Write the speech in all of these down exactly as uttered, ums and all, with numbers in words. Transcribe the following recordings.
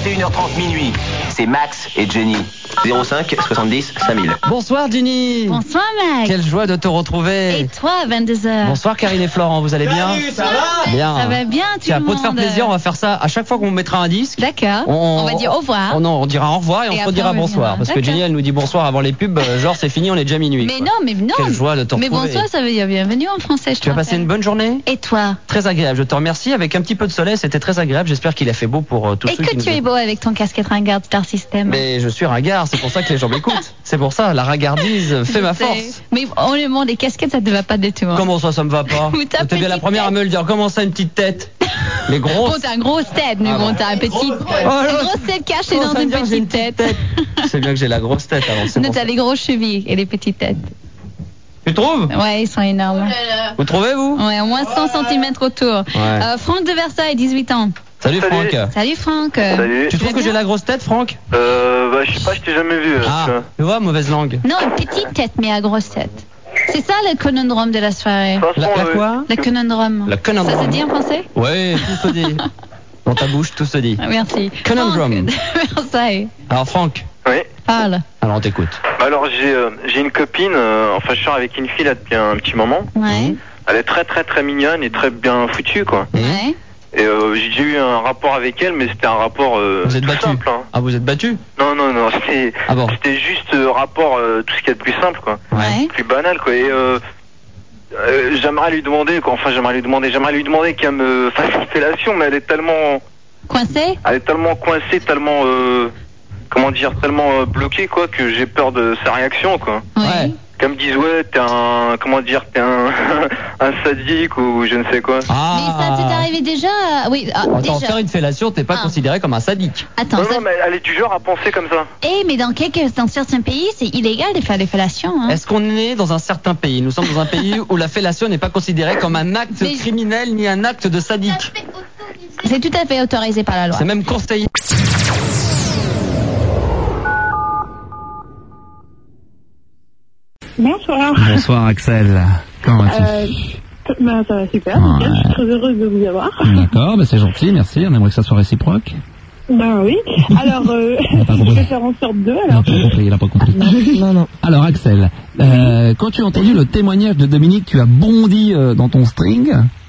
vingt et une heures trente minuit. C'est Max et Jenny. zéro cinq soixante-dix cinq mille. Bonsoir Jenny. Bonsoir Max. Quelle joie de te retrouver. Et toi à vingt-deux heures. Bonsoir Karine et Florent, vous allez bien? Salut, ça va? Bien. Ça va bien tout Tiens, le pour monde. te faire plaisir, on va faire ça à chaque fois qu'on mettra un disque. D'accord. On, on va dire au revoir. On, non, on dira au revoir et, et on se redira bonsoir. Parce que Jenny elle nous dit bonsoir avant les pubs, genre c'est fini, on est déjà minuit. Mais quoi. non, mais non. Quelle joie de te retrouver. Mais bonsoir, ça veut dire bienvenue en français. Je tu as passé une bonne journée? Et toi? Très agréable, je te remercie. Avec un petit peu de soleil, c'était très agréable. J'espère qu'il a fait beau pour euh, tous et ceux que qui tu nous... es beau avec ton casquette ringard Star System. Mais je suis ringard, c'est pour ça que les gens m'écoutent. C'est pour ça, la ringardise fait je ma sais. force. Mais honnêtement, les casquettes, ça te va pas du tout. Hein. Comment ça, ça me va pas? T'es bien la première tête. à me le dire. Comment ça, une petite tête? Les grosses. Bon, t'as une grosse tête, mais ah bon, bon t'as un petit. Oh, une grosse tête cachée dans une petite, une petite tête. C'est bien que j'ai la grosse tête avant. Non, t'as les grosses chevilles et les petites têtes. Tu trouves? Ouais, ils sont énormes. Vous trouvez, vous? Ouais, au moins cent centimètres autour. Ouais. Euh, Franck de Versailles, dix-huit ans. Salut, Salut Franck. Salut Franck. Salut. Tu, tu trouves que j'ai la grosse tête, Franck? Euh, bah, je sais pas, je t'ai jamais vu. Ah, là, tu vois, mauvaise langue. Non, une petite tête, mais à grosse tête. C'est ça le conundrum de la soirée. La, la quoi? Le conundrum. Le conundrum. Ça se dit en français? Ouais, tout se dit. Dans ta bouche, tout se dit. Merci. Conundrum. Versailles. Alors, Franck. Oui. Parle. Alors, on t'écoute. Alors, j'ai euh, j'ai une copine, euh, enfin, je sors avec une fille là depuis un petit moment. Ouais. Elle est très, très, très mignonne et très bien foutue, quoi. Ouais. Et euh, j'ai déjà eu un rapport avec elle, mais c'était un rapport euh, vous êtes tout battu. simple. Hein. Ah, vous êtes battu? Non, non, non, c'était ah bon. c'était juste euh, rapport, euh, tout ce qu'il y a de plus simple, quoi. Ouais. Plus banal, quoi. Et euh, euh, j'aimerais lui demander, quoi. Enfin, j'aimerais lui demander, j'aimerais lui demander qu'elle me fasse une fellation, mais elle est tellement... Coincée? Elle est tellement coincée, tellement... Euh, comment dire, tellement euh, bloquée, quoi, que j'ai peur de sa réaction, quoi. Ouais. Qu'elle me dise, ouais, t'es un... Comment dire, t'es un... un sadique ou je ne sais quoi. Ah. Mais ça t'est arrivé déjà? Oui, ah, Attends, déjà. faire une fellation, t'es pas ah. considéré comme un sadique. Attends. Non, ça... non, mais elle est du genre à penser comme ça. Eh, mais dans quelques, dans certains pays, c'est illégal de faire des fellations. Hein. Est-ce qu'on est dans un certain pays? Nous sommes dans un pays où la fellation n'est pas considérée comme un acte mais... criminel ni un acte de sadique. C'est tout à fait autorisé par la loi. C'est même conseillé. Bonsoir. Bonsoir Axel. Comment vas-tu? euh, bah, ça va super, ouais. Nickel, je suis très heureuse de vous avoir. D'accord, bah c'est gentil, merci, on aimerait que ça soit réciproque. Ben oui, alors euh, je vais faire en sorte d'eux alors. Il n'a pas compris, il a pas compris. Non, non, non. Alors Axel, euh, quand tu as entendu le témoignage de Dominique, tu as bondi euh, dans ton string.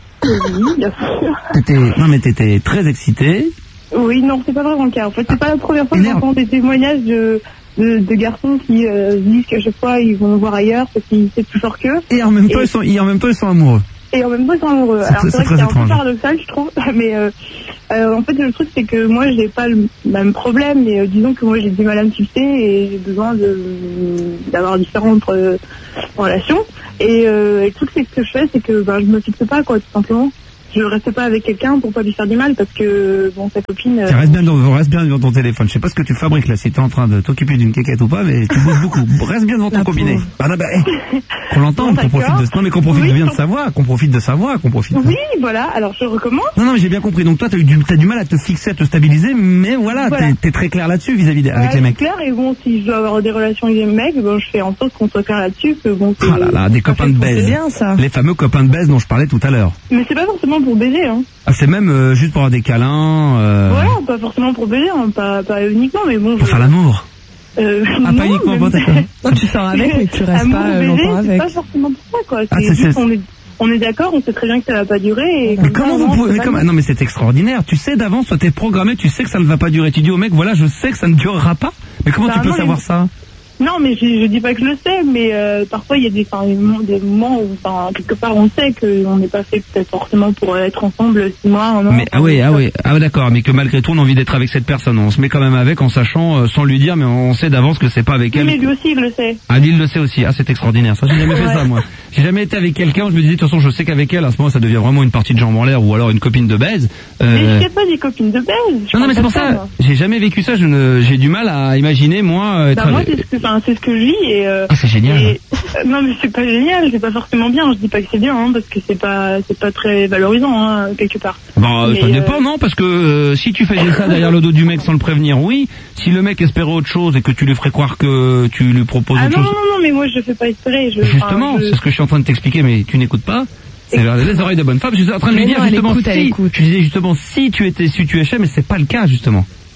Oui, bien sûr. T'étais, non mais t'étais très excité. Oui, non, c'est pas vraiment le cas. En fait, c'est pas la première fois que j'entends des témoignages de... De, de garçons qui euh, disent qu'à chaque fois ils vont voir ailleurs parce qu'ils c'est plus fort qu'eux. Et en même temps, ils sont, et en même temps ils sont amoureux. Et en même temps ils sont amoureux. C'est Alors très, c'est vrai c'est que c'est très un peu paradoxal, je trouve. Mais euh, euh, en fait le truc c'est que moi j'ai pas le même problème, mais euh, disons que moi j'ai du mal à me fixer et j'ai besoin de d'avoir différentes euh, relations. Et, euh, et le truc c'est que ce que je fais c'est que ben, je me fixe pas quoi, tout simplement. Je reste pas avec quelqu'un pour pas lui faire du mal parce que bon sa copine. Euh... Reste bien devant, reste bien devant ton téléphone. Je sais pas ce que tu fabriques là, si t'es en train de t'occuper d'une quéquette ou pas, mais tu bouges beaucoup. Reste bien devant ton combiné. Ah non, bah, hey, qu'on l'entende, qu'on profite de, non mais qu'on profite oui, bien de sa voix, qu'on profite de sa voix, qu'on profite. Oui, voilà. Alors je recommence. Non non, mais j'ai bien compris. Donc toi t'as eu du, t'as du mal à te fixer, à te stabiliser, mais voilà, voilà. T'es, t'es très clair là-dessus vis-à-vis des, avec ouais, les mecs. Clair et bon, si je dois avoir des relations avec des mecs, bon, je fais en sorte qu'on soit clair là-dessus, que bon. Ah là là, des copains de baise. C'est bien ça. Les fameux copains de baise dont je parlais tout à l'heure. Mais c'est pas forcément pour baiser, hein. Ah, c'est même euh, juste pour avoir des câlins. Euh... Voilà, pas forcément pour baiser, hein, pas, pas uniquement, mais bon. Pour je... faire l'amour. Euh, ah, non, pas uniquement, bon, d'accord. Tu sors avec, mais tu restes pas euh, longtemps avec. C'est pas forcément pour ça, quoi. C'est ah, c'est, juste c'est... on est, on est d'accord, on sait très bien que ça va pas durer. Et mais comment vous pouvez, mais comment... non, mais c'est extraordinaire. Tu sais d'avance, toi t'es programmé, tu sais que ça ne va pas durer. Tu dis au mec, voilà, je sais que ça ne durera pas. Mais comment bah, tu peux non, savoir mais... ça? Non, mais je, je dis pas que je le sais, mais euh, parfois il y a des, enfin, des moments où, enfin, quelque part on sait qu'on n'est pas fait peut-être forcément pour être ensemble six mois, un an. Mais ah oui, ah oui, ah d'accord, mais que malgré tout on a envie d'être avec cette personne, on se met quand même avec en sachant, euh, sans lui dire, mais on sait d'avance que c'est pas avec oui, elle. Mais lui aussi il le sait. Ah lui il le sait aussi, ah c'est extraordinaire, ça j'ai jamais fait ouais. ça moi. J'ai jamais été avec quelqu'un, je me disais de toute façon je sais qu'avec elle à ce moment ça devient vraiment une partie de jambes en l'air ou alors une copine de baise. Euh... Mais je sais pas des copines de baise. Non non mais c'est pour ça, ça j'ai jamais vécu ça, je ne, j'ai du mal à imaginer moi être. Bah moi c'est ce que, enfin c'est ce que je vis. Et, euh, ah, c'est génial. Et, euh, non mais c'est pas génial, c'est pas forcément bien. Je dis pas que c'est bien, hein, parce que c'est pas c'est pas très valorisant hein, quelque part. Bon, mais, ça dépend, euh... non, parce que euh, si tu faisais ça derrière le dos du mec sans le prévenir, oui. Si le mec espérait autre chose et que tu lui ferais croire que tu lui proposes ah, autre non, chose. Non non non, mais moi je fais pas espérer. Je, justement, enfin, je... c'est ce que je suis en train de t'expliquer, mais tu n'écoutes pas. C'est vers les oreilles de bonne femme. Je suis en train de lui dire non, justement écoute, si. Je disais justement si tu étais si tu échais, mais c'est pas le cas justement.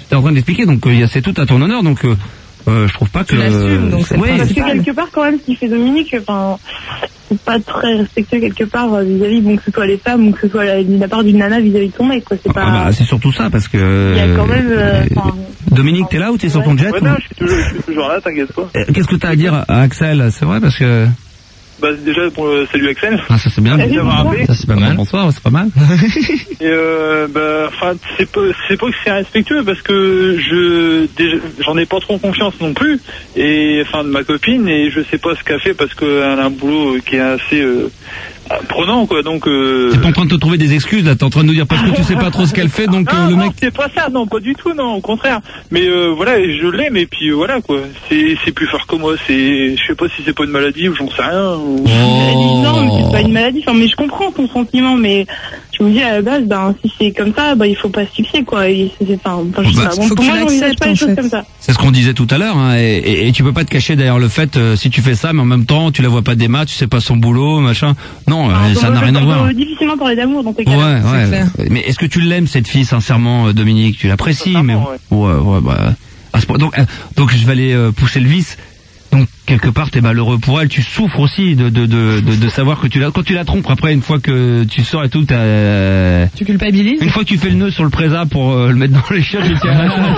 t'es en train d'expliquer, donc euh, c'est tout à ton honneur, donc euh, euh, je trouve pas que... Tu l'assumes, donc c'est ouais, parce que quelque part, quand même, ce qu'il fait Dominique, enfin, c'est pas très respectueux quelque part vis-à-vis, bon, que ce soit les femmes ou que ce soit la, la part d'une nana vis-à-vis de son mec, quoi. C'est pas... Ah bah, c'est surtout ça, parce que... Il y a quand même... Euh, Dominique, t'es là ou t'es ouais. sur ton jet? Ouais, non, je suis toujours, je suis toujours là, t'inquiète pas. Qu'est-ce que t'as à dire à Axel? C'est vrai, parce que... Bah déjà pour euh, salut Axel. Ah ça c'est bien. Merci d'avoir appelé. Ça c'est pas mal. Bonsoir, c'est pas mal. Et euh, bah enfin c'est pas c'est pas que c'est respectueux parce que je déjà, j'en ai pas trop confiance non plus et enfin de ma copine et je sais pas ce qu'elle fait parce qu'elle a un boulot qui est assez euh, prenant quoi donc. Euh... T'es pas en train de te trouver des excuses là, t'es en train de nous dire parce que tu sais pas trop ce qu'elle fait donc non, euh, le non, mec. C'est pas ça, non pas du tout non au contraire. Mais euh, voilà je l'aime et puis euh, voilà quoi c'est c'est plus fort que moi c'est je sais pas si c'est pas une maladie ou j'en sais rien. Ou... Oh. Non, mais c'est pas une maladie. Enfin, mais je comprends ton sentiment, mais je me dis à la base, ben si c'est comme ça, ben il faut pas se fixer quoi. Et c'est, enfin, enfin, je sais bah, pas. Bon, pour moi, j'envisage pas les choses comme ça. C'est ce qu'on disait tout à l'heure, hein, et, et, et tu peux pas te cacher derrière le fait euh, si tu fais ça, mais en même temps tu la vois pas des matchs, tu sais pas son boulot, machin. Non, ah, euh, ça n'a rien à voir. On peut difficilement parler d'amour dans tes cas. Ouais, ouais. Mais est-ce que tu l'aimes cette fille sincèrement, Dominique? Tu l'apprécies, mais ouais, ouais, ouais bah. À ce point, donc, euh, donc je vais aller euh, pousser le vice. Donc quelque part t'es malheureux pour elle, tu souffres aussi de de de de, de savoir que tu la quand tu la trompes après une fois que tu sors et tout t'as euh, tu culpabilises une fois que tu fais le nœud sur le présa pour euh, le mettre dans les chiottes et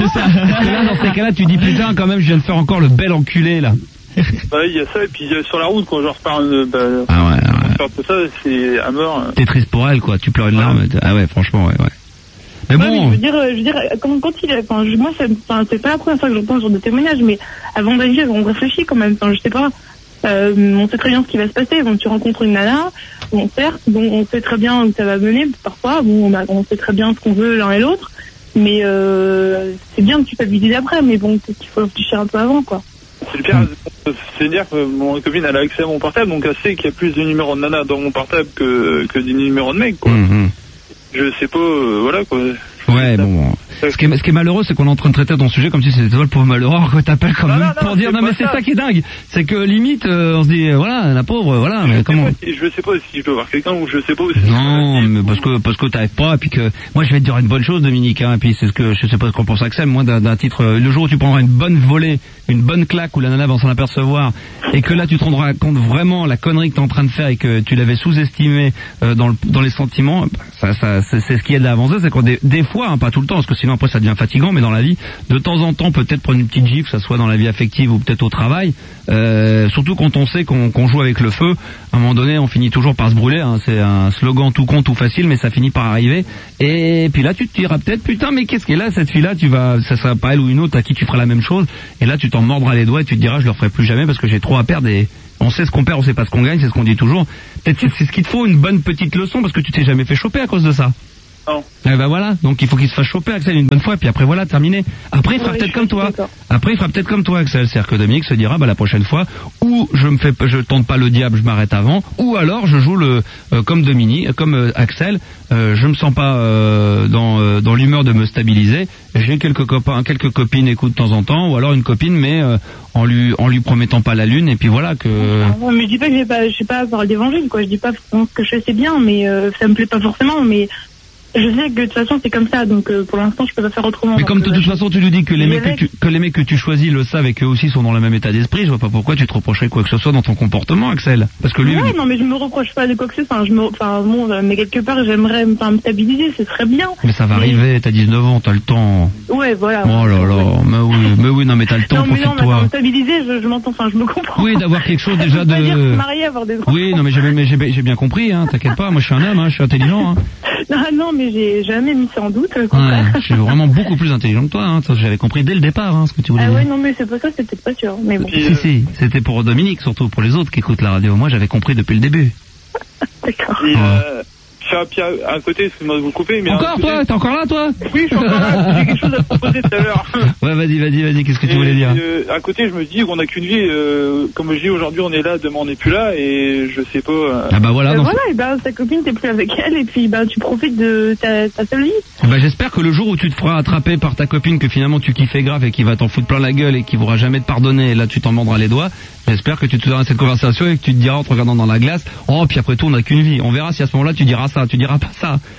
là dans ces cas-là tu dis putain quand même je viens de faire encore le bel enculé là. Bah il y a ça et puis sur la route quand je repars euh, bah, ah ouais, ouais. faire tout ça c'est à mort. T'es triste pour elle quoi, tu pleures une ouais. larme ah ouais franchement ouais ouais. Mais ouais, bon. Mais je veux dire, je veux dire, quand, quand il, enfin, je, moi, c'est, enfin, c'est pas la première fois que j'entends ce genre de témoignage, mais avant d'agir, on réfléchit quand même. Enfin, je sais pas. Euh, on sait très bien ce qui va se passer. Bon, tu rencontres une nana, bon, certes, bon, on sait très bien où ça va mener. Parfois, bon, on, on sait très bien ce qu'on veut l'un et l'autre, mais euh, c'est bien que tu culpabilises après, mais bon, peut-être qu'il faut réfléchir un peu avant, quoi. C'est le pire, c'est dire que mon copine elle a accès à mon portable, donc elle sait qu'il y a plus de numéros de nana dans mon portable que que des numéros de mecs, quoi. Mm-hmm. Je sais pas, euh, voilà quoi. Ouais, bon. Ce qui est, ce qui est malheureux, c'est qu'on est en train de traiter ton sujet comme si c'était toi le pauvre malheureux, que t'appelles comme même pour dire non mais c'est ça. ça qui est dingue. C'est que limite, euh, on se dit voilà la pauvre, voilà. Mais je comment sais pas, Je sais pas si je dois voir quelqu'un ou je sais pas. Si non, mais parce que parce que t'arrives pas et puis que moi je vais te dire une bonne chose, Dominique. Hein, et puis c'est ce que je sais pas ce qu'on pense Axel. Moi d'un, d'un titre, euh, le jour où tu prendras une bonne volée, une bonne claque où la nana va s'en apercevoir et que là tu te rendras compte vraiment la connerie que t'es en train de faire et que tu l'avais sous-estimé euh, dans le, dans les sentiments, ça, ça c'est, c'est ce qui aide à avancer, c'est qu'on des, des fois, hein, pas tout le temps, parce que sinon après ça devient fatigant, mais dans la vie, de temps en temps, peut-être prendre une petite gifle, que ça soit dans la vie affective ou peut-être au travail, euh, surtout quand on sait qu'on, qu'on joue avec le feu, à un moment donné, on finit toujours par se brûler, hein, c'est un slogan tout con, tout facile, mais ça finit par arriver, et puis là tu te diras peut-être, putain, mais qu'est-ce qu'elle est là, cette fille-là, tu vas, ça sera pas elle ou une autre à qui tu feras la même chose, et là tu t'en mordras les doigts et tu te diras, je le referai plus jamais parce que j'ai trop à perdre et on sait ce qu'on perd, on sait pas ce qu'on gagne, c'est ce qu'on dit toujours. Peut-être c'est, c'est ce qu'il te faut, une bonne petite leçon parce que tu t'es jamais fait choper à cause de ça. Non. Eh ben voilà, donc il faut qu'il se fasse choper Axel une bonne fois, et puis après voilà, terminé. Après il fera ouais, peut-être comme toi. D'accord. Après il fera peut-être comme toi Axel, c'est-à-dire que Dominique se dira bah la prochaine fois, ou je me fais, je tente pas le diable, je m'arrête avant, ou alors je joue le euh, comme Dominique, comme euh, Axel, euh, je me sens pas euh, dans euh, dans l'humeur de me stabiliser. J'ai quelques copains, quelques copines écoute de temps en temps, ou alors une copine, mais euh, en lui en lui promettant pas la lune, et puis voilà que. Non, mais je dis pas que j'ai pas, je sais pas parler d'évangile quoi, je dis pas ce que je fais c'est bien, mais euh, ça me plaît pas forcément, mais je sais que de toute façon c'est comme ça, donc euh, pour l'instant je peux pas faire autrement. Mais comme de toute façon tu nous dis que les mecs que tu, que les mecs que tu choisis le savent et qu'eux aussi sont dans le même état d'esprit, je vois pas pourquoi tu te reprocherais quoi que ce soit dans ton comportement, Axel. Parce que lui. Ouais, non mais je me reproche pas de quoi que ce soit. Enfin, je me, enfin bon, mais quelque part j'aimerais enfin, me stabiliser, ce serait bien. Mais ça va mais... arriver, t'as dix-neuf ans, t'as le temps. Ouais, voilà. Oh là là, ouais. mais oui, mais oui, non mais t'as le temps, profite-toi. Non mais non, me stabiliser, je, je m'entends, enfin je me comprends. Oui, d'avoir quelque chose déjà de. Dire se marier, avoir des enfants. Oui, non mais j'ai, mais j'ai, j'ai bien compris, hein, t'inquiète pas, moi je suis un homme, hein, je suis intelligent. Hein. Non, non, mais j'ai jamais mis ça en doute. Ouais, je suis vraiment beaucoup plus intelligent que toi. Hein. J'avais compris dès le départ hein, ce que tu voulais ah dire. Ah ouais, non, mais c'est pas ça, c'était pas sûr. Mais bon. Si, si, c'était pour Dominique, surtout pour les autres qui écoutent la radio. Moi, j'avais compris depuis le début. D'accord. Et, euh, Puis à un côté, excuse-moi de vous couper, mais encore toi, t'es encore là toi? Oui, je suis encore là. J'ai quelque chose à te proposer tout à l'heure. Ouais, vas-y, vas-y, vas-y. Qu'est-ce que tu et, voulais dire? euh, À côté, je me dis qu'on n'a qu'une vie. Euh, comme je dis aujourd'hui, on est là, demain on n'est plus là, et je sais pas. Euh... Ah bah voilà. Euh, voilà, et bah ta copine, t'es plus avec elle, et puis bah tu profites de ta, ta seule vie. Bah j'espère que le jour où tu te feras attraper par ta copine, que finalement tu kiffais grave et qui va t'en foutre plein la gueule et qui voudra jamais te pardonner, et là tu t'en mordras les doigts. J'espère que tu te donneras cette conversation et que tu te diras en te regardant dans la glace, oh puis après tout on n'a qu'une vie. On verra si à ce moment-là tu diras ça, tu diras pas ça.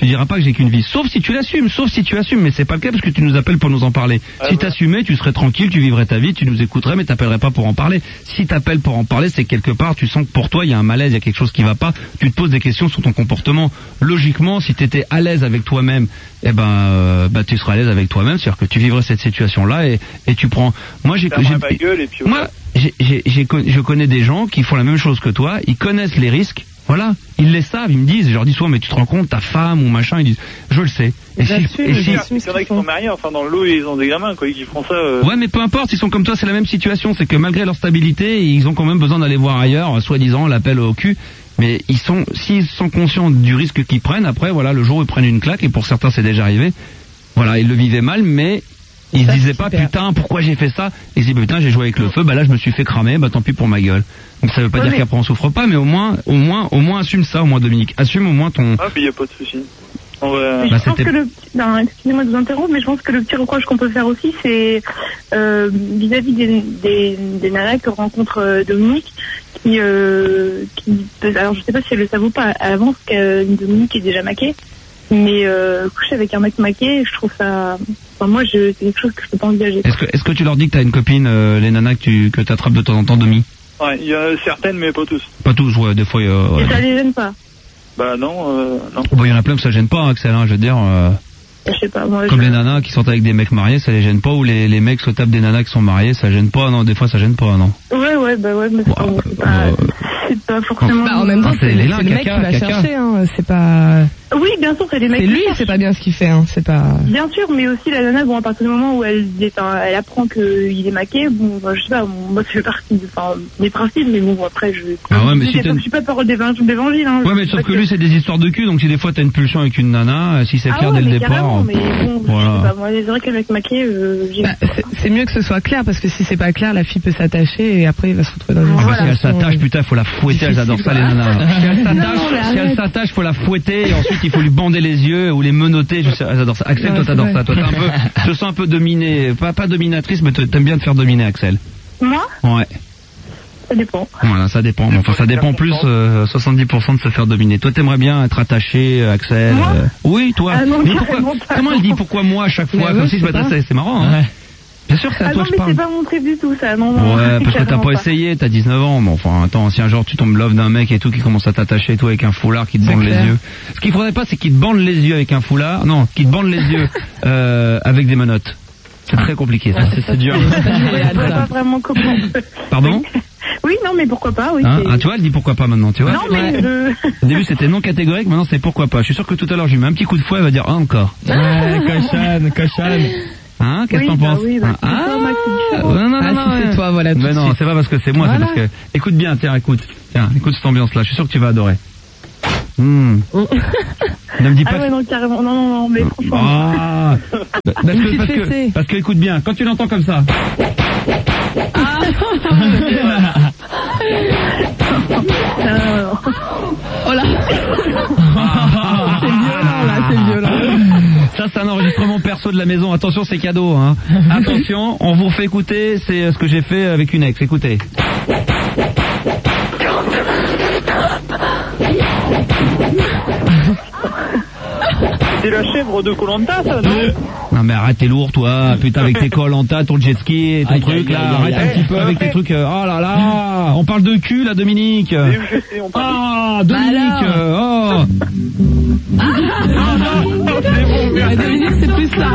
Tu diras pas que j'ai qu'une vie. Sauf si tu l'assumes, sauf si tu assumes. Mais c'est pas le cas parce que tu nous appelles pour nous en parler. Ah si ouais. t'assumais, tu serais tranquille, tu vivrais ta vie, tu nous écouterais, mais t'appellerais pas pour en parler. Si t'appelles pour en parler, c'est que quelque part, tu sens que pour toi, il y a un malaise, il y a quelque chose qui va pas. Tu te poses des questions sur ton comportement. Logiquement, si t'étais à l'aise avec toi-même, eh ben, euh, bah, tu seras à l'aise avec toi-même. C'est-à-dire que tu vivrais cette situation-là et, et tu prends. Moi, j'ai, Ferme j'ai, ma gueule et puis. moi, j'ai, j'ai, j'ai, je connais des gens qui font la même chose que toi. Ils connaissent les risques. Voilà, ils les savent, ils me disent, je leur dis souvent, mais tu te rends compte, ta femme ou machin, ils disent, je le sais. Et si, et si, Il y en a qui sont mariés, enfin dans le lot ils ont des gamins quoi, qui font ça. Euh... Ouais, mais peu importe, ils sont comme toi, c'est la même situation, c'est que malgré leur stabilité, ils ont quand même besoin d'aller voir ailleurs, soi-disant l'appel au cul. Mais ils sont, s'ils sont conscients du risque qu'ils prennent, après, voilà, le jour où ils prennent une claque, et pour certains c'est déjà arrivé, voilà, ils le vivaient mal, mais ils se disaient pas, putain, pourquoi j'ai fait ça? Ils se disaient, putain, j'ai joué avec le feu, bah là je me suis fait cramer, bah tant pis pour ma gueule. Donc ça veut pas Ouais, dire mais... qu'après on souffre pas, mais au moins, au moins, au moins assume ça, au moins Dominique. Assume au moins ton... Ah, puis y a pas de souci. On va... Mais Bah, je pense c'était- que le, non, excusez-moi de vous interrompre, mais je pense que le petit reproche qu'on peut faire aussi, c'est euh, vis-à-vis des, des, des nanas que rencontre euh, Dominique, qui, euh, qui, alors je sais pas si elle le savait ou pas à l'avance que Dominique est déjà maquée, mais euh, coucher avec un mec maqué, je trouve ça, enfin moi, je, c'est quelque chose que je peux pas envisager. Est-ce que, est-ce que tu leur dis que t'as une copine, euh, les nanas que tu, que t'attrapes de temps en temps, Domi? Ouais, il y a certaines mais pas tous. Pas tous, ouais, des fois, euh, ouais. Et ça les gêne pas. Bah non, euh, non. Bon, il y en a plein que ça gêne pas, hein, Axel, hein, je veux dire, euh, Je sais pas, moi, comme je... les nanas qui sont avec des mecs mariés, ça les gêne pas, ou les, les mecs se tapent des nanas qui sont mariées, ça gêne pas, non, des fois ça gêne pas, non. Ouais, ouais, bah ouais, mais c'est pas, c'est pas, euh, c'est pas forcément... Bah, en même temps, Ah, c'est c'est les c'est lins, le mec caca, qui va caca. chercher, hein. C'est pas. Oui, bien sûr, c'est les mecs C'est qui lui, cherchent. c'est pas bien ce qu'il fait, hein. C'est pas. Bien sûr, mais aussi la nana, bon, à partir du moment où elle, est, enfin, elle apprend qu'il est maqué, bon, bah, je sais pas, bon, moi, ça fait partie de enfin, mes principes, mais bon, après, je, Ah ouais, mais je, si je, t'as- je suis pas parole d'évangile, d'évangile, hein. Ouais, mais sauf que lui, c'est des histoires de cul, donc si des fois t'as une pulsion avec une nana, euh, si c'est ah clair ouais, dès le mais départ. carrément, mais bon, voilà. je sais pas, moi, c'est vrai que le mec maqué, euh, j'ai... Bah, c'est- c'est mieux que ce soit clair parce que si c'est pas clair, la fille peut s'attacher et après il va se retrouver dans une Ah, parce situation, qu'elle s'attache, euh, putain, faut la fouetter, elles adorent ça les nanas. Si elle s'attache, si elle s'attache, faut la fouetter et ensuite il faut lui bander les yeux ou les menotter, je sais, elles adorent ça. Axel, Ouais, toi c'est t'adores vrai. ça, toi t'es un peu, je te sens un peu dominé, pas, pas dominatrice, mais t'aimes bien te faire dominer, Axel. Moi, Ouais. ça dépend. Voilà, ça dépend. Mais enfin, ça dépend plus, euh, soixante-dix pour cent de se faire dominer. Toi, t'aimerais bien être attaché, euh, Axel. Moi euh, Oui, toi. Ah non, Mais pourquoi, carrément pas. comment elle dit pourquoi moi à chaque fois, Mais comme ouais, si je je sais m'adressais, c'est marrant, hein. Bien sûr, c'est à Ah toi non, que je mais parle. c'est pas mon truc du tout, ça, non, non. Ouais, parce que t'as carrément pas essayé, t'as dix-neuf ans, mais enfin, attends, si un jour tu tombes love d'un mec et tout qui commence à t'attacher et tout avec un foulard qui te C'est bande les clair. yeux. Ce qu'il faudrait pas, c'est qu'il te bande les yeux avec un foulard, non, qu'il te bande les yeux, euh, avec des menottes. C'est très compliqué, ça, c'est, c'est dur. Je vois pas vraiment comment. Pardon? Oui, non, mais pourquoi pas, oui. Hein c'est- ah, tu vois, elle dit pourquoi pas maintenant, tu vois? Non, mais je... Au début c'était non catégorique, maintenant c'est pourquoi pas. Je suis sûr que tout à l'heure je lui mets un petit coup de fouet, elle va dire ah encore. Ouais, cochonne, cochonne. Hein, qu'est-ce Oui, que t'en bah penses? oui, bah, Ah, c'est toi, Max, c'est différent. non, non, Ah, non, si c'est ouais. toi, voilà, tout Mais de non, suite. c'est pas parce que c'est moi, Voilà. c'est parce que écoute bien, tiens, écoute, tiens, écoute cette ambiance là. Je suis sûr que tu vas adorer. Hmm. Ne me dis Ah pas. ouais, non, carrément, non, non, non, mais franchement... Ah, parce Une que, petite parce que, fessée. parce que écoute bien, quand tu l'entends comme ça. Non, non, non. Oh là. C'est violent là, c'est violent. Ça c'est un enregistrement perso de la maison. Attention, c'est cadeau. Hein. Attention, on vous refait écouter. C'est euh, ce que j'ai fait avec une ex. Écoutez. C'est la chèvre de Koh-Lanta, ça, non? Non mais arrête, t'es lourd toi, putain avec tes Koh-Lanta, ton jet ski et ton Aïe, truc aïe, là, aïe, arrête aïe, un aïe. petit peu avec tes trucs, euh, oh là là, on parle de cul là Dominique. Mais je sais, on parle Ah Dominique, Bah euh, oh. Ouais, Dominique, c'est plus ça.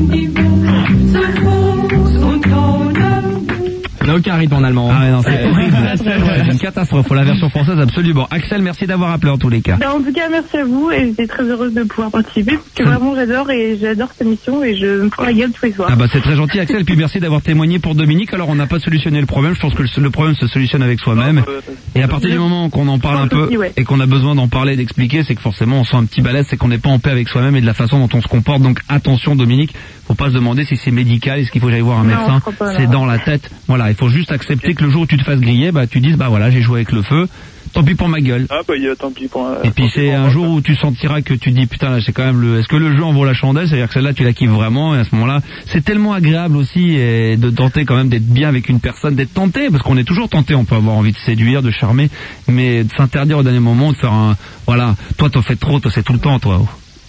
Ça n'a aucun rythme en allemand. Ah ouais, non, c'est horrible, c'est une catastrophe, faut la version française absolument. Axel, merci d'avoir appelé en tous les cas. Ben, en tout cas, merci à vous et j'étais très heureuse de pouvoir participer parce que vraiment j'adore et j'adore cette émission et je me prends la gueule tous les soirs. Ah bah c'est très gentil Axel, puis merci d'avoir témoigné pour Dominique. Alors on n'a pas solutionné le problème, je pense que le, le problème se solutionne avec soi-même. Euh, Et à partir du moment qu'on en parle un peu aussi, ouais. et qu'on a besoin d'en parler, d'expliquer, c'est que forcément on sent un petit balèze, c'est qu'on n'est pas en paix avec soi-même et de la façon dont on se comporte. Donc attention Dominique, faut pas se demander si c'est médical, est-ce qu'il faut que j'aille voir un Non, médecin, je crois pas, c'est non. dans la tête. Voilà, il faut juste accepter que le jour où tu te fasses griller, bah tu dises bah voilà j'ai joué avec le feu, tant pis pour ma gueule. Ah bah il y a tant pis pour... Et puis c'est un jour où tu sentiras que tu dis putain là c'est quand même le, est-ce que le jeu en vaut la chandelle, c'est-à-dire que celle-là tu la kiffes vraiment et à ce moment-là c'est tellement agréable aussi et de tenter quand même d'être bien avec une personne, d'être tenté parce qu'on est toujours tenté, on peut avoir envie de séduire, de charmer, mais de s'interdire au dernier moment, de faire un voilà, toi t'en fais trop, toi c'est tout le temps toi.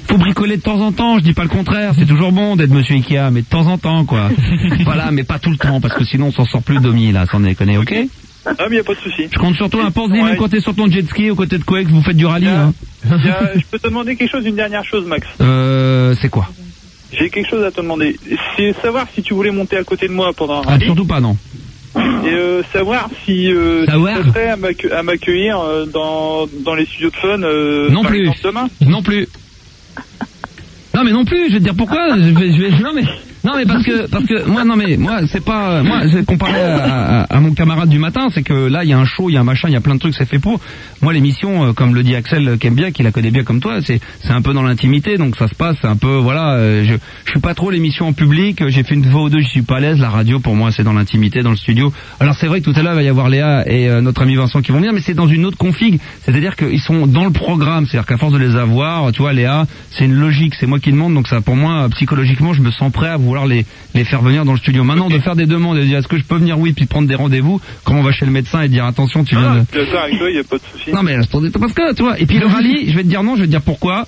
faut bricoler de temps en temps, je dis pas le contraire, c'est toujours bon d'être monsieur Ikea, mais de temps en temps, quoi. Voilà, mais pas tout le temps, parce que sinon on s'en sort plus Domi, là, sans déconner, ok? Ah, mais y a pas de souci. Je compte sur toi, pense dis même quand t'es sur ton jet ski, aux côtés de Coex, vous faites du rallye, a, hein. a, je peux te demander quelque chose, une dernière chose, Max? Euh, c'est quoi? J'ai quelque chose à te demander. C'est savoir si tu voulais monter à côté de moi pendant un rallye. Ah, surtout pas, non. Et euh, savoir si euh, savoir. tu serais à m'accueillir euh, dans, dans les studios de Fun euh, non par plus. exemple demain. Non plus. Non mais non plus, je vais te dire pourquoi. Je vais, je vais, non mais, non mais parce que, parce que moi non mais moi c'est pas, moi j'ai comparé à, à, à mon camarade du matin, c'est que là il y a un show, il y a un machin, il y a plein de trucs, c'est fait pour. Moi l'émission, euh, comme le dit Axel, qui aime bien, qui la connaît bien comme toi, c'est, c'est un peu dans l'intimité, donc ça se passe, c'est un peu, voilà, euh, je, je suis pas trop l'émission en public. J'ai fait une fois ou deux, je suis pas à l'aise. La radio pour moi c'est dans l'intimité, dans le studio. Alors c'est vrai que tout à l'heure il va y avoir Léa et euh, notre ami Vincent qui vont venir, mais c'est dans une autre config, c'est-à-dire qu'ils sont dans le programme, c'est-à-dire qu'à force de les avoir, tu vois Léa, c'est une logique, c'est moi qui demande, donc ça pour moi psychologiquement je me sens prêt à vouloir les les faire venir dans le studio. Maintenant okay. de faire des demandes et de dire est-ce que je peux venir, oui, puis prendre des rendez-vous, quand on va chez le médecin et dire attention tu viens ah, de... d'accord avec toi, y a pas de souci. Non mais parce que tu vois, et puis le rallye, je vais te dire non, je vais te dire pourquoi.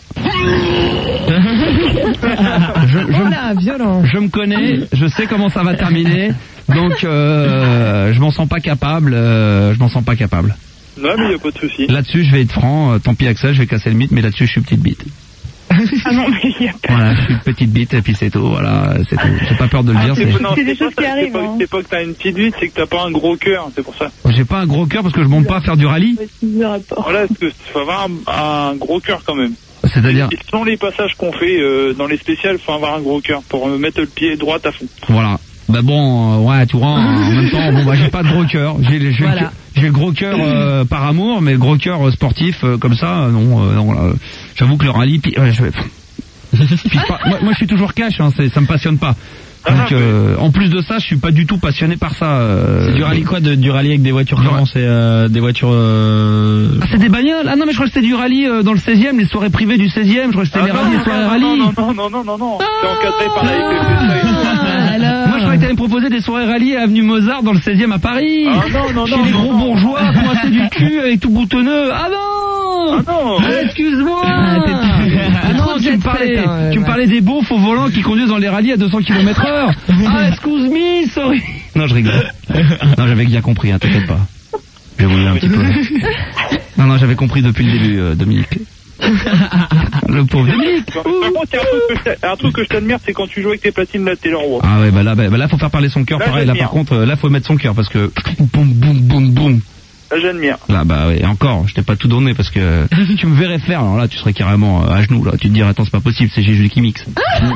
je, je, voilà, violent. Je me connais, je sais comment ça va terminer, donc euh, je m'en sens pas capable, euh, je m'en sens pas capable. Non mais y a pas de souci. Là-dessus je vais être franc, euh, tant pis Axel, je vais casser le mythe, mais là-dessus je suis petite bite. Ah non, mais il y a pas... Voilà, je suis une petite bite et puis c'est tout, voilà, c'est tout. J'ai pas peur de le ah, dire. C'est, c'est... non, c'est c'est des choses pas, qui arrivent. C'est pas, hein. c'est pas que t'as une petite bite, c'est que t'as pas un gros cœur, c'est pour ça. J'ai pas un gros cœur parce que je monte pas à faire du rallye. Voilà, parce que faut avoir un, un gros cœur quand même. C'est-à-dire et, et selon les passages qu'on fait euh, dans les spéciales, faut avoir un gros cœur pour euh, mettre le pied droit à fond. Voilà. Bah bon, euh, ouais, tu vois, en même temps, bon bah j'ai pas de gros cœur. J'ai, j'ai, voilà. j'ai, j'ai le gros cœur euh, par amour, mais le gros cœur euh, sportif euh, comme ça, euh, non, euh, non. Euh, j'avoue que le rallye, puis, euh, je vais... Puis, pas, moi, moi je suis toujours cash, hein, c'est, ça me passionne pas. Donc euh, en plus de ça, je suis pas du tout passionné par ça. Euh, c'est du rallye quoi, de, du rallye avec des voitures comment c'est euh, des voitures. Euh... Ah c'est des bagnoles. Ah non mais je crois que c'était du rallye euh, dans le seizième, les soirées privées du seizième. Je crois que c'était ah, les non, rallyes, les soirées rallye. Non non non non non non. Ah, c'est encadré par la F F S A. Moi je croyais que t'allais me proposer des soirées rallye à avenue Mozart dans le seizième à Paris. Ah non non chez non. les non, gros non. bourgeois coincés du cul avec tout boutonneux. Ah non. Ah non. Ah, excuse-moi. Ah non, tu me parlais, hein, tu me parlais des beaux faux volants qui conduisent dans les rallyes à deux cents kilomètres heure. Ah, excuse me, sorry. Non, je rigole. Non, j'avais bien compris, hein, t'inquiète pas. J'ai voulu un petit peu. Non, non, j'avais compris depuis le début, euh, Dominique. Le pauvre Dominique. Par contre, il y a un truc que je, un truc que je t'admire, c'est quand tu joues avec tes platines, là, t'es le roi. Ah ouais, bah là, bah, bah là, faut faire parler son cœur, pareil. Là, par contre, là, faut mettre son cœur parce que boum, boum, boum, boum. Là, j'admire. Là, bah ouais, encore, je t'ai pas tout donné parce que tu me verrais faire, alors là, tu serais carrément à genoux, là. Tu te dirais, attends, c'est pas possible, c'est Jésus qui mixe.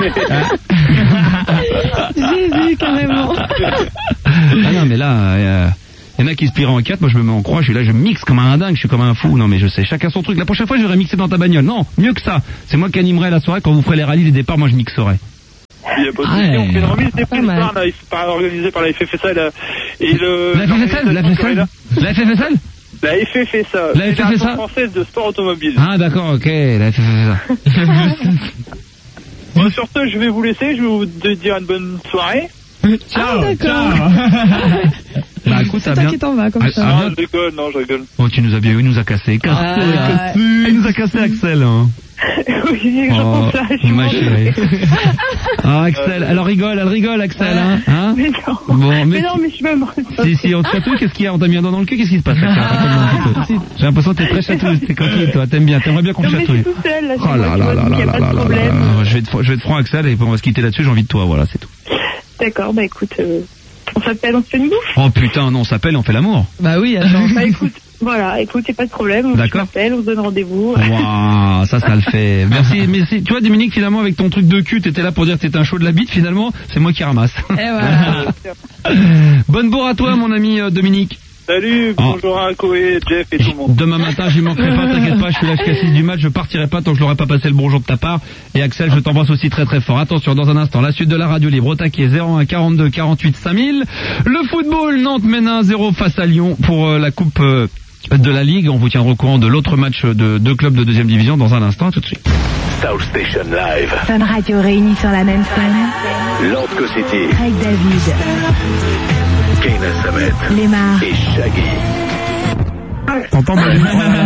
Jésus, carrément. Ah non, mais là, euh, il y en a qui se plient en quatre, moi je me mets en croix, je suis là, je mixe comme un dingue, je suis comme un fou. Non mais je sais, chacun son truc. La prochaine fois, je vais mixer dans ta bagnole. Non, mieux que ça. C'est moi qui animerai la soirée quand vous ferez les rallyes, les départs, moi je mixerai. Il y a pas de souci, ouais. on fait une remise des prix là, par, organisée par la F F S A là, et le... La F F S L La F F S L La F F S L La F F S A, la Fédération française de sport automobile. Ah d'accord, ok, la F F S A. Bon, sur ce, je vais vous laisser, je vais vous dire une bonne soirée. Ciao, ah, ciao. Bah écoute, c'est toi bien... qui t'en vas comme ah, ça. Ah, je rigole, non, je rigole. Oh, tu nous as bien, il nous a cassé. Cassé, ah, cassé. Il nous a cassé, Axel. Hein. Oui, je oh, pense ça, je ma chérie. Ah, Axel, elle rigole, elle rigole, Axel, hein, hein. Mais non. Bon, mais, mais non, mais je suis même... Si, si, on te chatouille, qu'est-ce qu'il y a? On t'a mis un doigt dans le cul, qu'est-ce qui se passe, Axel? J'ai l'impression que t'es très chatouille, t'es coquille, toi, t'aimes bien, t'aimerais bien qu'on te chatouille. Tout seul, là, oh là là là là là là là là. Je vais te, je vais te prendre, Axel, et on va se quitter là-dessus, j'ai envie de toi, voilà, c'est tout. D'accord, bah écoute, euh, on s'appelle, on se fait une bouffe. Oh putain, non, on s'appelle et on fait l'amour. Bah oui, attends. Bah écoute, voilà, écoute, c'est pas de problème, on s'appelle, on se donne rendez-vous. Waouh, ça, ça le fait. Merci, merci. Tu vois, Dominique, finalement, avec ton truc de cul, t'étais là pour dire que t'étais un show de la bite, finalement, c'est moi qui ramasse. Et voilà. Bonne bourre à toi, mon ami euh, Dominique. Salut, bonjour oh. à Koé, Jeff et tout le monde. Demain matin, j'y manquerai pas, t'inquiète pas, je suis là jusqu'à six du match, je partirai pas tant que je l'aurai pas passé le bonjour de ta part. Et Axel, je t'embrasse aussi très très fort. Attention, dans un instant, la suite de la radio libre au taquet, zéro un quarante-deux quarante-huit cinq mille. Le football, Nantes mène un zéro face à Lyon pour euh, la coupe euh, de la Ligue. On vous tiendra au courant de l'autre match de deux clubs de deuxième division dans un instant, tout de suite. South Station Live. Fun Radio réunis sur la même scène. Landco City. Craig David. Kane Samet. Lemar. Et Shaggy. T'entends Manu?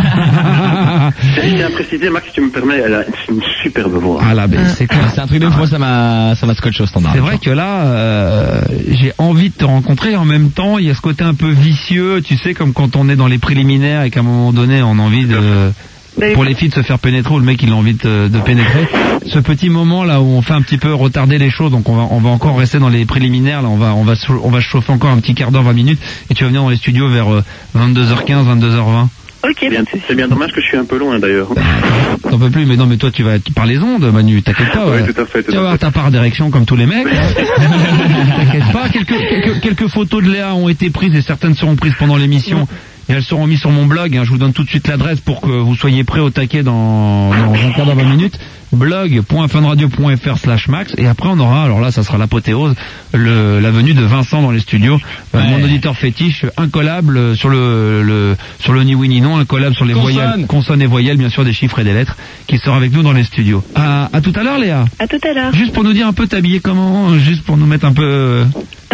Je tiens à préciser, Max, si tu me permets, elle a une superbe voix. Ah là, ben, c'est clair. C'est un truc de moi, ça m'a, ça m'a scotché au standard. C'est vrai que là, euh, j'ai envie de te rencontrer. En même temps, il y a ce côté un peu vicieux, tu sais, comme quand on est dans les préliminaires et qu'à un moment donné, on a envie de... Pour les filles de se faire pénétrer ou le mec il a envie de, de pénétrer. Ce petit moment là où on fait un petit peu retarder les choses, donc on va on va encore rester dans les préliminaires là, on va on va on va chauffer encore un petit quart d'heure, vingt minutes et tu vas venir dans les studios vers vingt-deux heures quinze, vingt-deux heures vingt. Ok. Bien, c'est bien dommage que je suis un peu loin d'ailleurs. T'en peux plus, mais non mais toi tu vas par les ondes, Manu, t'inquiète pas. Oui, ouais. tout à fait. Tout tu vas avoir ta part d'érection comme tous les mecs. T'inquiète pas. Quelques, quelques quelques photos de Léa ont été prises et certaines seront prises pendant l'émission. Et elles seront mises sur mon blog, hein. Je vous donne tout de suite l'adresse pour que vous soyez prêts au taquet dans, dans un quart d'heure, vingt minutes. blog point funradio point fr slash max. Et après on aura, alors là ça sera l'apothéose, le, la venue de Vincent dans les studios. Ouais. Euh, mon auditeur fétiche, incollable sur le, le sur le ni oui ni non, incollable sur les Consonne. voyelles, consonnes et voyelles, bien sûr des chiffres et des lettres, qui sera avec nous dans les studios. À, à tout à l'heure Léa. À tout à l'heure. Juste pour nous dire un peu t'habiller comment, juste pour nous mettre un peu...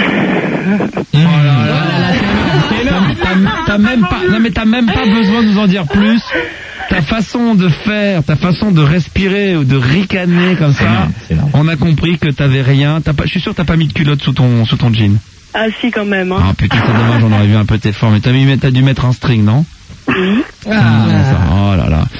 Oh là là. T'as même pas, non mais t'as même pas besoin de nous en dire plus. Ta façon de faire, ta façon de respirer ou de ricaner comme ça, on a compris que t'avais rien. T'as pas, je suis sûr que t'as pas mis de culotte sous ton, sous ton jean. Ah si quand même. Hein. Ah putain c'est dommage, on aurait vu un peu tes formes. Mais t'as mis, t'as dû mettre un string, non? Oui. Ah, oh là là.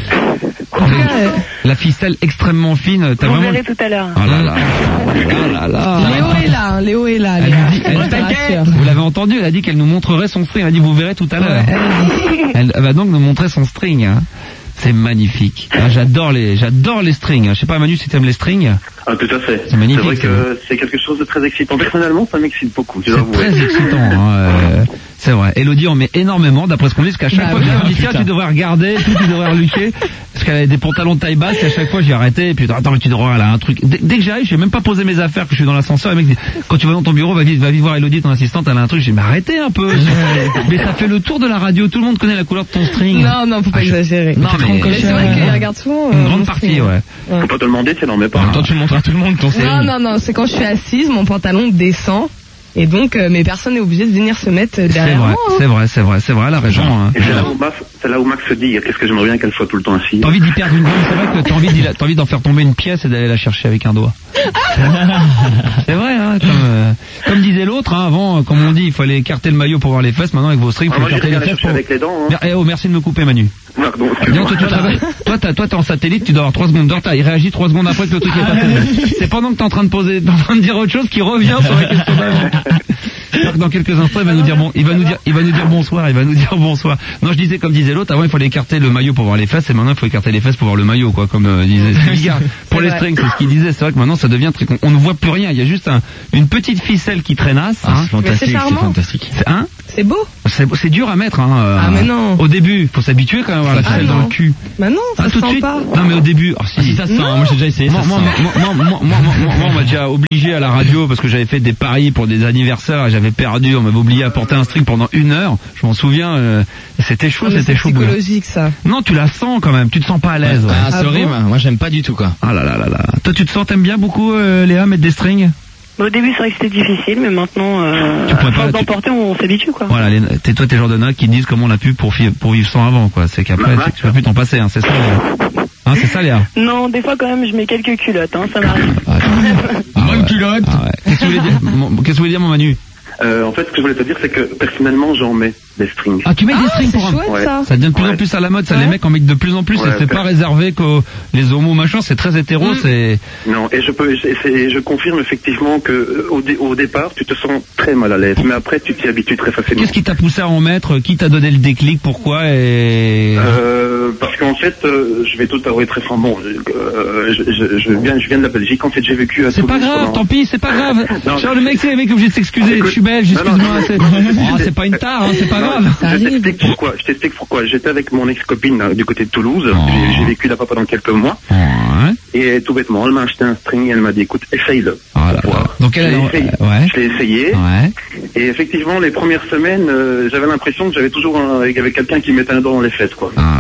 La ficelle extrêmement fine. T'as Vous vraiment... verrez tout à l'heure. Oh là là. Oh là là. Léo est là, Léo est là. Elle dit, elle, vous l'avez entendu, elle a dit qu'elle nous montrerait son string. Elle a dit vous verrez tout à l'heure. Ouais, elle, elle va donc nous montrer son string. Hein. C'est magnifique. Ah, j'adore les, j'adore les strings. Je sais pas Manu si t'aimes les strings. Ah tout à fait. C'est magnifique. C'est vrai que c'est quelque chose de très excitant. Personnellement, ça m'excite beaucoup. C'est très excitant. Hein, euh, c'est vrai. Elodie en met énormément, d'après ce qu'on dit, parce qu'à chaque bah, fois que je dis tiens, tu devrais regarder, tout, tu devrais reluquer, parce qu'elle avait des pantalons de taille basse, et à chaque fois j'ai arrêté, et puis attends, mais tu devrais, elle a un truc. Dès, dès que j'arrive, j'ai même pas posé mes affaires, que je suis dans l'ascenseur, et le mec dit, quand tu vas dans ton bureau, va vite, va vite voir Elodie, ton assistante, elle a un truc, j'ai dit, mais arrêtez un peu. Mais ça fait le tour de la radio, tout le monde connaît la couleur de ton string. Non, non, faut pas ah, exagérer. Non, mais, mais c'est vrai qu'il regarde souvent. Une euh, grande partie, ouais. Faut pas te demander si elle en met pas. Toi, tu montres à tout le monde ton string. Non, non, non, c'est quand je suis assise, mon pantalon descend. Et donc, euh, mais personne n'est obligé de venir se mettre derrière moi. C'est vrai, c'est vrai, c'est vrai, elle a raison. Hein. Et c'est là où Max, c'est là où Max se dit, qu'est-ce que j'aimerais bien qu'elle soit tout le temps assise. T'as envie d'y perdre une gomme, c'est vrai que t'as envie d'y, t'as envie d'en faire tomber une pièce et d'aller la chercher avec un doigt. C'est vrai, hein, comme, euh, comme disait l'autre, hein, avant, comme on dit, il fallait écarter le maillot pour voir les fesses, maintenant avec vos strings, il faut ah, écarter les fesses pour... avec les dents. Hein. Eh oh, merci de me couper, Manu. Pardon, Bien, toi, tu travailles, toi, t'as, toi, t'es en satellite, tu dois avoir trois secondes de retard. Il réagit trois secondes après que le truc est passé. C'est pendant que t'es en train de poser, t'es en train de dire autre chose qui revient sur la question d'avant. Dans quelques instants, il va nous dire bon, il va nous dire, il va nous dire bonsoir, il va nous dire bonsoir. Non, je disais comme disait l'autre, avant il fallait écarter le maillot pour voir les fesses, et maintenant il faut écarter les fesses pour voir le maillot, quoi, comme euh, disait. Pour les strings, c'est ce qu'il disait. C'est vrai que maintenant ça devient très, on ne voit plus rien. Il y a juste un, une petite ficelle qui traînasse. Ah, hein. C'est fantastique, c'est, c'est fantastique. C'est, hein c'est beau. C'est, c'est dur à mettre, hein. Euh, ah mais non. Au début, faut s'habituer quand même à avoir la ficelle ah, dans le cul. Bah non, ça ah, se tout de sent suite. pas. Non mais au début, oh, si. Ah, si ça se sent. Moi j'ai déjà essayé. Moi, ça moi, se moi, moi, moi, moi, moi, moi, on m'a déjà obligé à la radio parce que j'avais fait des paris pour des anniversaires et j'avais perdu. On m'avait obligé à porter un string pendant une heure. Je m'en souviens. Euh, c'était chaud, non, c'était chaud. C'est psychologique ça. Non, tu la sens quand même. Tu te sens pas à l'aise. Ouais. Ah, c'est horrible. Bon moi j'aime pas du tout quoi. Ah là là là là. Toi tu te sens, t'aimes bien beaucoup, euh, Léa, mettre des strings? Au début, c'est vrai que c'était difficile, mais maintenant, euh, tu pourrais à force pas, d'en porter, on, on s'habitue, quoi. Voilà, les, t'es, toi, t'es le genre de nains qui disent comment on a pu pour, pour vivre sans avant, quoi. C'est qu'après, c'est que tu peux plus t'en passer, hein. C'est ça, Léa. Hein, c'est ça, Léa. Non, des fois, quand même, je mets quelques culottes, hein. Ça m'arrive. Ah, ah, Bonne ouais. culotte. Ah, ouais. Qu'est-ce que tu voulais dire, mon, qu'est-ce que tu voulais dire, mon Manu? Euh, en fait, ce que je voulais te dire, c'est que personnellement, j'en mets des strings. Ah, tu mets ah, des strings pour un... chouette, ça. Ça devient de plus ouais. en plus à la mode, ça, ouais. Les mecs en mettent de plus en plus, ouais, et c'est okay. Pas réservé qu'aux les homos machin, c'est très hétéro, mm. c'est... Non, et je peux, je, je confirme effectivement que au, dé, au départ, tu te sens très mal à l'aise, mais après, tu t'y habitues très facilement. Qu'est-ce qui t'a poussé à en mettre? Qui t'a donné le déclic? Pourquoi? Et... Euh, parce qu'en fait, euh, je vais tout avouer très franchement, euh, je, je, je, viens, je viens de la Belgique, en fait, j'ai vécu à C'est Toulouse pas grave, pendant... tant pis, c'est pas grave. Genre, le mec, c'est le mec obligé de s'excuser, écoute, je suis belge, excuse-moi. C'est... Oh, c'est pas une tare, hein, c'est pas non, grave. Je t'explique pourquoi. Je t'explique pourquoi. J'étais avec mon ex-copine euh, du côté de Toulouse. Oh. J'ai, j'ai vécu là-bas pendant quelques mois. Oh, ouais. Et tout bêtement, elle m'a acheté un string et elle m'a dit, écoute, essaye-le. Oh là là. Donc elle, je l'ai essayé. Ouais. Je l'ai essayé. Ouais. Et effectivement, les premières semaines, euh, j'avais l'impression que j'avais toujours un, il y avait quelqu'un qui mettait un doigt dans les fesses, quoi. Ah ouais.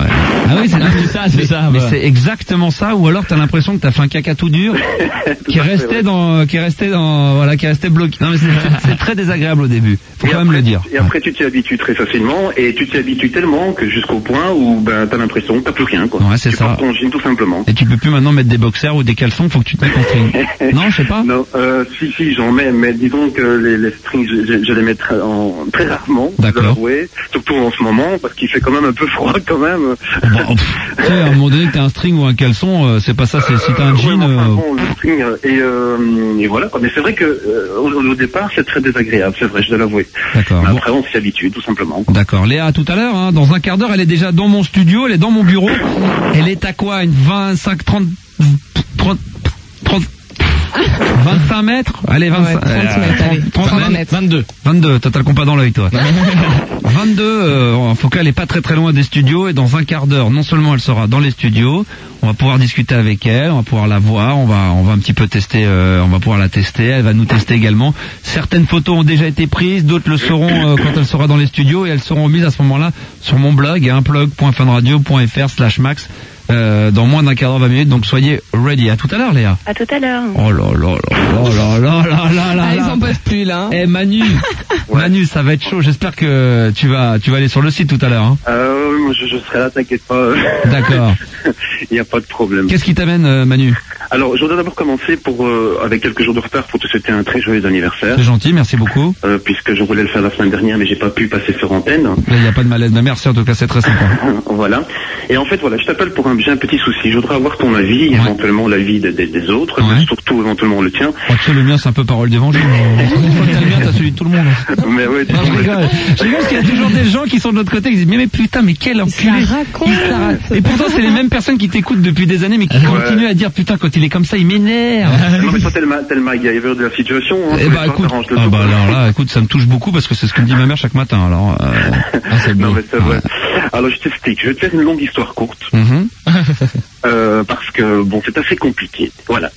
Ah oui, c'est c'est ça, c'est ça. Mais bah. c'est exactement ça, ou alors t'as l'impression que t'as fait un caca tout dur, qui restait dans, qui restait dans, voilà, qui restait bloqué. Non mais c'est, c'est très désagréable au début. Faut Et quand après, même le dire. Et après, tu t'y habitues très facilement, et tu t'y habitues tellement que jusqu'au point où ben t'as l'impression que t'as plus rien, quoi. Ouais, c'est tu ça. portes ton jean tout simplement. Et tu peux plus maintenant mettre des boxers ou des caleçons, faut que tu te mettes en string. Non, je sais pas. Non, euh, si, si, j'en mets, mais disons que les, les strings, je, je, je les mets très, en, très rarement. D'accord. Je dois l'avouer, surtout en ce moment, parce qu'il fait quand même un peu froid quand même. Bon, pff, tu sais, à un moment donné que t'as un string ou un caleçon, euh, c'est pas ça, c'est si t'as un Euh, jean. ouais, enfin, euh, bon, le string, euh, et, euh, et voilà, quoi. Mais c'est vrai que euh, au, au départ, c'est très désagréable, c'est vrai, je dois l'avouer. D'accord. Mais Bon. après, on s'y habitue, tout simplement. D'accord. Léa, à tout à l'heure, hein, dans un quart d'heure, elle est déjà dans mon studio, elle est dans mon bureau. Elle est à quoi? Une vingt-cinq, trente, trente, trente, vingt-cinq mètres? Allez, vingt-cinq. Ouais, trente mètres, allez. trente mètres. vingt-deux. vingt-deux, t'as le compas dans l'œil, toi. vingt-deux, euh, en tout cas, elle est pas très très loin des studios, et dans un quart d'heure, non seulement elle sera dans les studios, on va pouvoir discuter avec elle, on va pouvoir la voir, on va, on va un petit peu tester, euh, on va pouvoir la tester, elle va nous tester également. Certaines photos ont déjà été prises, d'autres le seront euh, quand elle sera dans les studios, et elles seront mises à ce moment-là sur mon blog, hein, blog point funradio point fr slash max, euh, dans moins d'un quart d'heure, vingt minutes, donc soyez ready. À tout à l'heure, Léa. À tout à l'heure. Oh là là là là là là là là Ah, ils là. en peuvent plus là. Eh Manu, Manu, ça va être chaud. J'espère que tu vas, tu vas aller sur le site tout à l'heure. Hein. Euh, moi, je, je serai là, t'inquiète pas. D'accord. Il n'y a pas de problème. Qu'est-ce qui t'amène, euh, Manu? Alors, je voudrais d'abord commencer pour, euh, avec quelques jours de retard pour te souhaiter un très joyeux anniversaire. C'est gentil, merci beaucoup. Euh, puisque je voulais le faire la semaine dernière, mais j'ai pas pu passer sur antenne. Il n'y a pas de malaise, mais merci en tout cas, c'est très sympa. Voilà. Et en fait, voilà, je t'appelle pour un, j'ai un petit souci. Je voudrais avoir ton avis, Ouais. éventuellement l'avis des, des, des autres, Ouais. mais surtout éventuellement le tien. Oh, tu sais, le mien, c'est un peu parole d'évangile. Une fois que t'as le mien, t'as celui de tout le monde. Mais ouais, Non, je rigole. Je rigole parce qu'il y a toujours des gens qui sont de l'autre côté qui disent, mais, mais putain, mais quel enculé. Il se la raconte. Il se la ra- Et pourtant, c'est les mêmes personnes qui t'écoutent depuis des années, mais qui continuent à dire, putain, quand il est comme ça, il m'énerve. Non, mais toi, t'es le, ma- t'es le MacGyver de la situation, hein. Eh Tous les bah soirs, écoute, t'arranges le ah tout. bah alors là, écoute, ça me touche beaucoup parce que c'est ce que me dit ma mère chaque matin. Alors, euh... ah, c'est Non, beau. mais c'est vrai. Alors, je t'explique. Je vais te faire une longue histoire courte. Mhm. Euh, parce que bon, c'est assez compliqué. Voilà.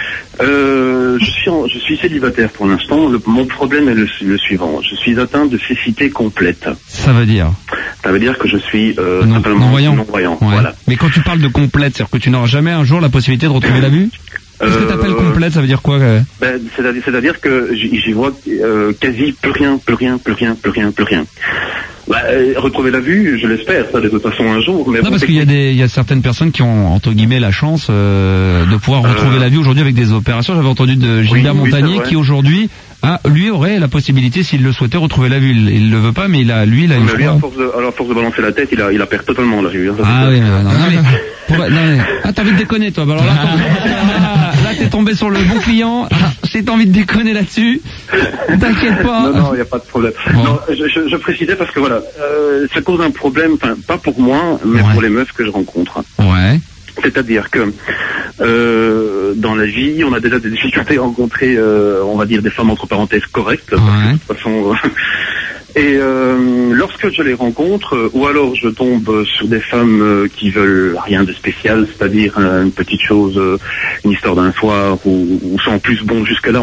Euh, je suis en, je suis célibataire pour l'instant. Le- mon problème est le, le suivant. Je suis atteint de cécité complète. Ça veut dire Ça veut dire que je suis euh, non, simplement non-voyant. non-voyant. Ouais. Voilà. Mais quand tu parles de complète, c'est-à-dire que tu n'auras jamais un jour la possibilité de retrouver la vue? Qu'est-ce que t'appelles Euh, complète? Ça veut dire quoi? euh Ben, c'est-à-dire, c'est-à-dire que j'y j'y vois euh, quasi plus rien, plus rien, plus rien, plus rien, plus rien. Bah, euh, retrouver la vue, je l'espère, ça de toute façon un jour. Mais Non, bon, parce qu'il y a des, il y a certaines personnes qui ont entre guillemets la chance euh, de pouvoir retrouver Euh. la vue aujourd'hui avec des opérations. J'avais entendu de Gilbert Oui, oui, Montagnier c'est vrai. qui aujourd'hui, a, lui aurait la possibilité, s'il le souhaitait, retrouver la vue. Il, il le veut pas, mais il a, lui, il a une Mais lui, fois. à force de, alors, à force de balancer la tête, il a, il a perdu totalement la vue. hein, ça, Ah c'est oui, sûr. mais non, non, mais, pour- non, mais- ah, t'as envie de déconner, toi. Bah, alors là, quand- là, t'es tombé sur le bon client. Ah, si t'as envie de déconner là-dessus, t'inquiète pas. Non, non, il n'y a pas de problème. Bon. Non, je, je, je précisais parce que voilà, euh, ça cause un problème, enfin, pas pour moi, mais Ouais. pour les meufs que je rencontre. Ouais. C'est-à-dire que euh, dans la vie, on a déjà des difficultés à rencontrer, euh, on va dire, des femmes entre parenthèses correctes. Parce que, de toute façon, euh, et euh, lorsque je les rencontre, euh, ou alors je tombe sur des femmes euh, qui veulent rien de spécial, c'est-à-dire euh, une petite chose, euh, une histoire d'un soir, ou, ou sans plus, bon, jusque-là,